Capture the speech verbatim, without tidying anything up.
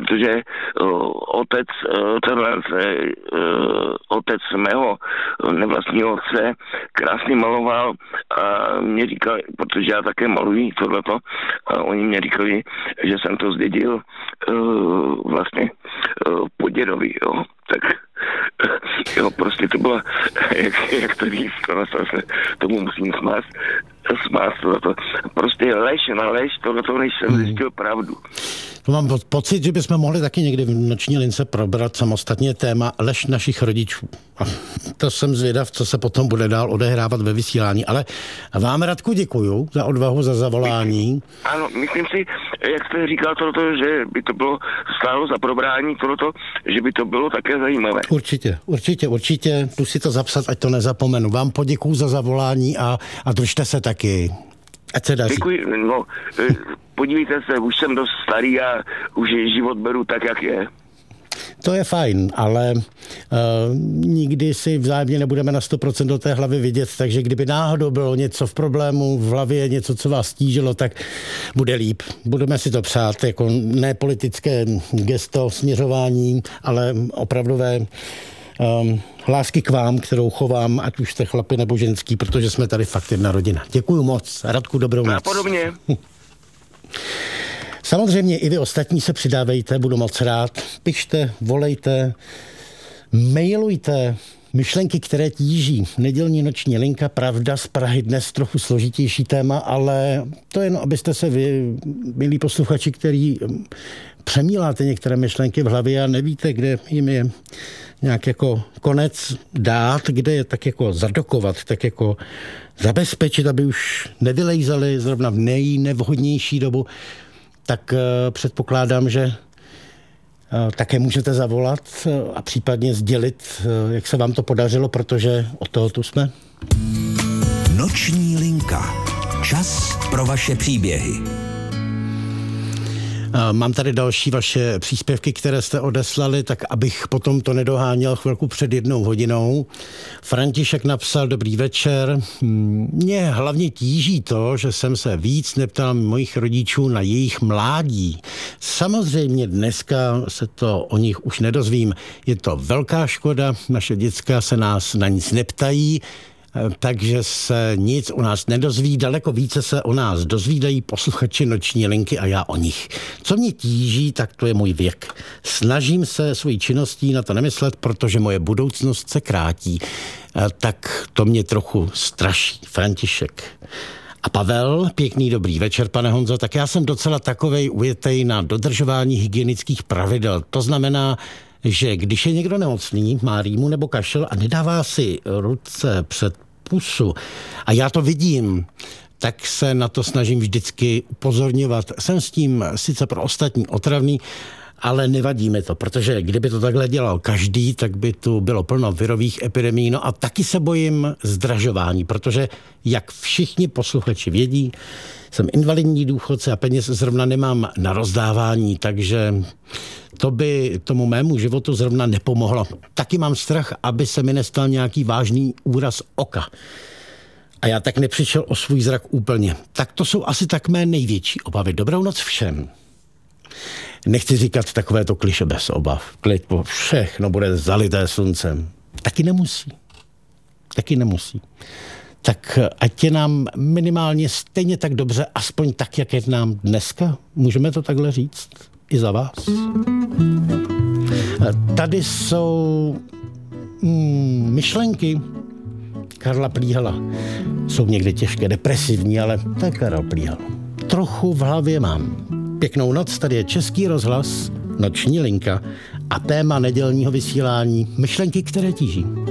protože uh, otec, uh, tenhle, uh, otec mého nevlastního otce krásně maloval a mě říkal, protože já také maluji tohleto, a oni mě říkali, že jsem to zdědil uh, vlastně uh, po dědovi, jo, tak jo, prostě to bylo, jak, jak to říct, to se tomu musím smát, smát tohleto. Prostě lež na lež, tohleto, než jsem zjistil pravdu. To mám pocit, že bychom mohli taky někdy v Noční lince probrat samostatně téma lež našich rodičů. A to jsem zvědav, co se potom bude dál odehrávat ve vysílání. Ale vám, Radku, děkuju za odvahu, za zavolání. Ano, myslím si, jak jste říkal tohleto, že by to bylo stálo za probrání tohleto, že by to bylo také zajímavé. Určitě, určitě, určitě. Tu si to zapsat, ať to nezapomenu. Vám poděkuju za zavolání a, a držte se taky. Ať se daří. Děkuji, no, podívejte se, už jsem dost starý a už život beru tak, jak je. To je fajn, ale uh, nikdy si vzájemně nebudeme na sto procent do té hlavy vidět, takže kdyby náhodou bylo něco v problému, v hlavě něco, co vás stížilo, tak bude líp. Budeme si to přát, jako ne politické gesto, směřování, ale opravdové um, lásky k vám, kterou chovám, ať už jste chlapi nebo ženský, protože jsme tady fakt jedna rodina. Děkuju moc. Radku, dobrou noc. A podobně. Samozřejmě i vy ostatní se přidávejte, budu moc rád. Pište, volejte, mailujte myšlenky, které tíží. Nedělní noční linka, pravda z Prahy, dnes trochu složitější téma, ale to jen, abyste se vy, milí posluchači, který přemíláte některé myšlenky v hlavě a nevíte, kde jim je nějak jako konec dát, kde je tak jako zadokovat, tak jako zabezpečit, aby už nevylejzali zrovna v nejnevhodnější dobu, tak uh, předpokládám, že uh, také můžete zavolat uh, a případně sdělit, uh, jak se vám to podařilo, protože od toho tu jsme. Noční linka. Čas pro vaše příběhy. Mám tady další vaše příspěvky, které jste odeslali, tak abych potom to nedoháněl chvilku před jednou hodinou. František napsal: dobrý večer. Mě hlavně tíží to, že jsem se víc neptal mojich rodičů na jejich mládí. Samozřejmě dneska se to o nich už nedozvím. Je to velká škoda, naše děcka se nás na nic neptají, takže se nic o nás nedozví, daleko více se o nás dozvídají posluchači Noční linky a já o nich. Co mě tíží, tak to je můj věk. Snažím se svojí činností na to nemyslet, protože moje budoucnost se krátí. Tak to mě trochu straší. František. A Pavel, pěkný dobrý večer, pane Honzo, tak já jsem docela takovej ujetej na dodržování hygienických pravidel. To znamená, že když je někdo nemocný, má rýmu nebo kašel a nedává si ruce před pusu a já to vidím, tak se na to snažím vždycky upozorňovat. Jsem s tím sice pro ostatní otravný, ale nevadí mi to, protože kdyby to takhle dělal každý, tak by tu bylo plno virových epidemií. No a taky se bojím zdražování, protože jak všichni posluchači vědí, jsem invalidní důchodce a peněz zrovna nemám na rozdávání, takže to by tomu mému životu zrovna nepomohlo. Taky mám strach, aby se mi nestal nějaký vážný úraz oka. A já tak nepřišel o svůj zrak úplně. Tak to jsou asi tak mé největší obavy. Dobrou noc všem. Nechci říkat takovéto kliše bez obav. Klid, všechno bude zalité sluncem. Taky nemusí. Taky nemusí. Tak ať je nám minimálně stejně tak dobře, aspoň tak, jak je nám dneska. Můžeme to takhle říct? I za vás. Tady jsou mm, myšlenky Karla Plíhala. Jsou někdy těžké, depresivní, ale to je Karel Plíhal. Trochu v hlavě mám. Pěknou noc, tady je Český rozhlas, Noční linka a téma nedělního vysílání myšlenky, které tíží.